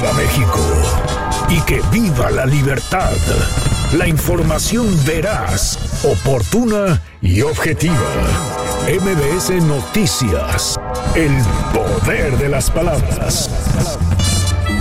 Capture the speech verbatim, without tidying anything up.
viva México! Y que viva la libertad. La información veraz, oportuna y objetiva. M B S Noticias. El poder de las palabras.